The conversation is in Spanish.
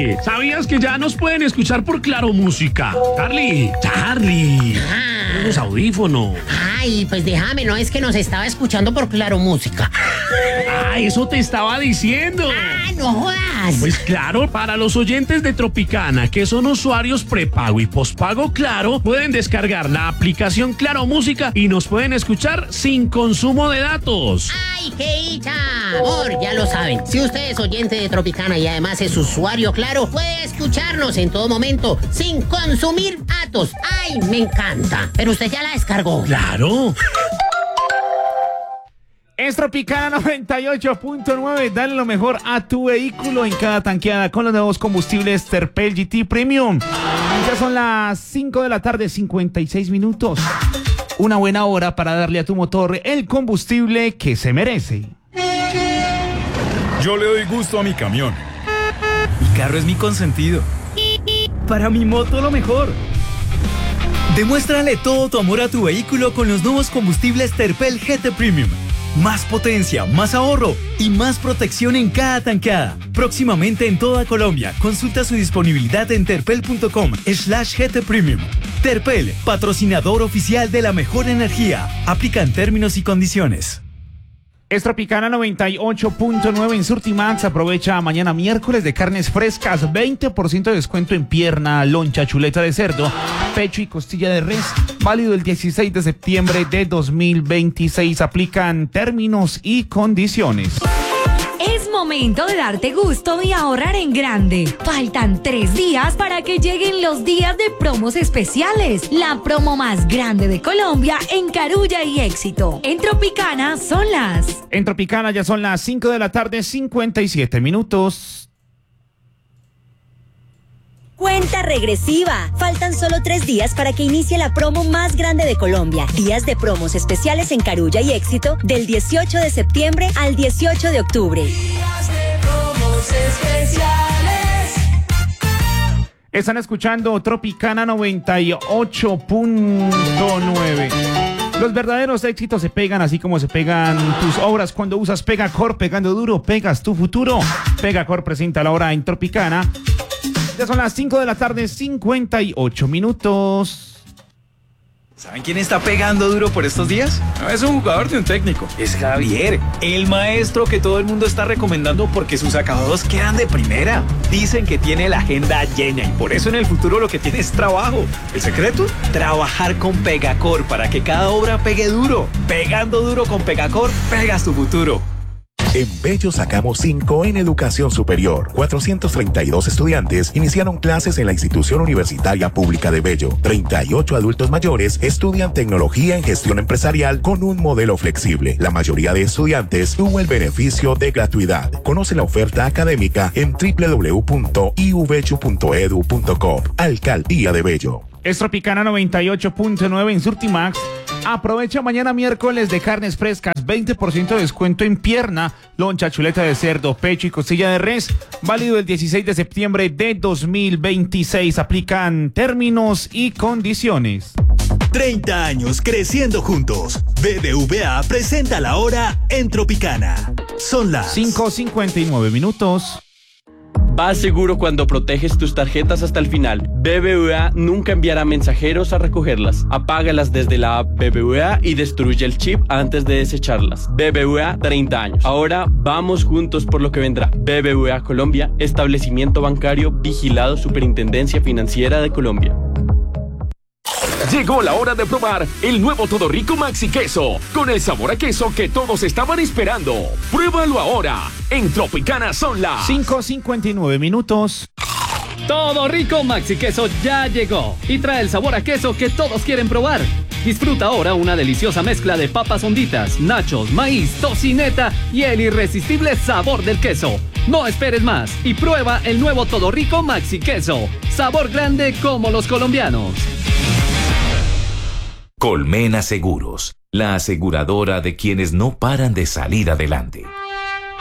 Oye, ¿sabías que ya nos pueden escuchar por Claro Música? Charlie, unos audífonos. Ay, pues déjame, no es que nos estaba escuchando por Claro Música. Ah, eso te estaba diciendo. Ah, no jodas. Pues claro, para los oyentes de Tropicana, que son usuarios prepago y pospago Claro, pueden descargar la aplicación Claro Música y nos pueden escuchar sin consumo de datos. ¡Ay, qué dicha! Amor, ya lo saben, si usted es oyente de Tropicana y además es usuario Claro, puede escucharnos en todo momento sin consumir datos. ¡Ay, me encanta! Pero usted ya la descargó. Claro. Es Tropicana 98.9. Dale lo mejor a tu vehículo en cada tanqueada con los nuevos combustibles Terpel GT Premium. Ya son las 5 de la tarde, 56 minutos. Una buena hora para darle a tu motor el combustible que se merece. Yo le doy gusto a mi camión. Mi carro es mi consentido. Para mi moto lo mejor. Demuéstrale todo tu amor a tu vehículo con los nuevos combustibles Terpel GT Premium. Más potencia, más ahorro y más protección en cada tanqueada. Próximamente en toda Colombia. Consulta su disponibilidad en terpel.com/GT Premium. Terpel, patrocinador oficial de la mejor energía. Aplican términos y condiciones. Es Tropicana 98.9 en Surtimax. Aprovecha mañana miércoles de carnes frescas. 20% de descuento en pierna, loncha, chuleta de cerdo, pecho y costilla de res. Válido el 16 de septiembre de 2026. Aplican términos y condiciones. Es momento de darte gusto y ahorrar en grande. Faltan 3 días para que lleguen los días de promos especiales. La promo más grande de Colombia en Carulla y Éxito. En Tropicana son las... En Tropicana ya son las 5 de la tarde, 57 minutos. Cuenta regresiva. Faltan solo 3 días para que inicie la promo más grande de Colombia. Días de promos especiales en Carulla y Éxito del 18 de septiembre al 18 de octubre. Días de promos especiales. Están escuchando Tropicana 98.9. Los verdaderos éxitos se pegan así como se pegan tus obras cuando usas Pegacor. Pegando duro, pegas tu futuro. Pegacor presenta la hora en Tropicana. Ya son las 5 de la tarde, 58 minutos. ¿Saben quién está pegando duro por estos días? No es un jugador de un técnico, es Javier, el maestro que todo el mundo está recomendando porque sus acabados quedan de primera. Dicen que tiene la agenda llena y por eso en el futuro lo que tiene es trabajo. ¿El secreto? Trabajar con Pegacor para que cada obra pegue duro. Pegando duro con Pegacor, pegas tu futuro. En Bello sacamos 5 en educación superior. 432 estudiantes iniciaron clases en la institución universitaria pública de Bello. 38 adultos mayores estudian tecnología en gestión empresarial con un modelo flexible. La mayoría de estudiantes tuvo el beneficio de gratuidad. Conoce la oferta académica en www.iubello.edu.co. Alcaldía de Bello. Es Tropicana 98.9 en Surtimax. Aprovecha mañana miércoles de carnes frescas, 20% de descuento en pierna, loncha, chuleta de cerdo, pecho y costilla de res. Válido el 16 de septiembre de 2026. Aplican términos y condiciones. 30 años creciendo juntos. BBVA presenta la hora en Tropicana. Son las 5:59 minutos. Vas seguro cuando proteges tus tarjetas hasta el final. BBVA nunca enviará mensajeros a recogerlas. Apágalas desde la app BBVA y destruye el chip antes de desecharlas. BBVA 30 años. Ahora vamos juntos por lo que vendrá. BBVA Colombia, establecimiento bancario vigilado Superintendencia Financiera de Colombia. Llegó la hora de probar el nuevo Todo Rico Maxi Queso, con el sabor a queso que todos estaban esperando. Pruébalo ahora. En Tropicana son las 5:59 minutos. Todo Rico Maxi Queso ya llegó y trae el sabor a queso que todos quieren probar. Disfruta ahora una deliciosa mezcla de papas honditas, nachos, maíz, tocineta y el irresistible sabor del queso. No esperes más y prueba el nuevo Todo Rico Maxi Queso. Sabor grande como los colombianos. Colmena Seguros, la aseguradora de quienes no paran de salir adelante.